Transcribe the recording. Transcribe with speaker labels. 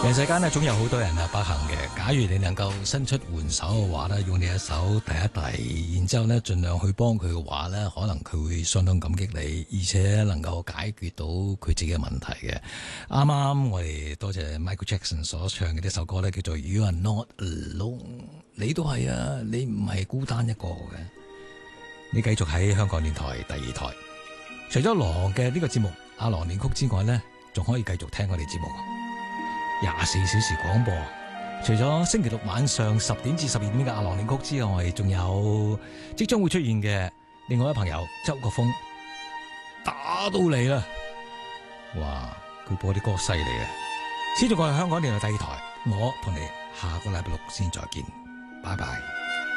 Speaker 1: 人世間咧總有好多人不幸嘅，假如你能夠伸出援手嘅話咧，用你一手遞一遞，然之後咧盡量去幫佢嘅話咧，可能佢會相當感激你，而且能夠解決到佢自己嘅問題嘅。啱啱我哋多謝 Michael Jackson 所唱嘅呢首歌咧，叫做 You Are Not Alone， 你都係啊，你唔係孤單一個嘅。你繼續喺香港電台第二台，除咗狼嘅呢個節目阿狼戀曲之外呢，仲可以繼續聽我哋節目24小時廣播。除咗星期六晚上10點至12點嘅阿狼戀曲之外，仲有即將會出現嘅另外一位朋友周國峰打到嚟啦！哇，佢播啲歌犀利啊！始終我係香港電台第二台，我同你下個禮拜六先再見，拜拜。